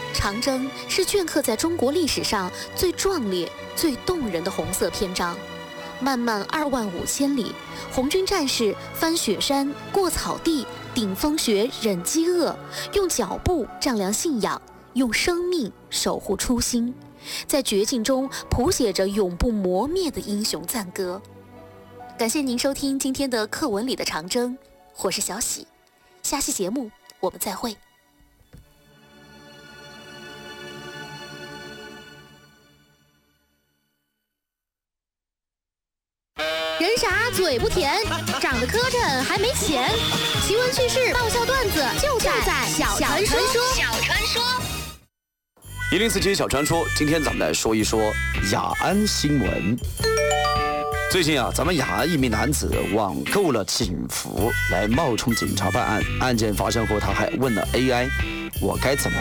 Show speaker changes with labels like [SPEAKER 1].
[SPEAKER 1] 长征是镌刻在中国历史上最壮烈、最动人的红色篇章。漫漫25000里，红军战士翻雪山、过草地、顶风雪、忍饥饿，用脚步丈量信仰，用生命守护初心，在绝境中谱写着永不磨灭的英雄赞歌。感谢您收听今天的课文里的长征，我是小喜，下期节目我们再会。
[SPEAKER 2] 人傻嘴不甜，长得磕碜还没钱。奇闻趣事、爆笑段子就在小传说。
[SPEAKER 3] 1047小传说，今天咱们来说一说雅安新闻。最近咱们雅安一名男子网购了警服来冒充警察办案。案件发生后，他还问了 AI：“ 我该怎么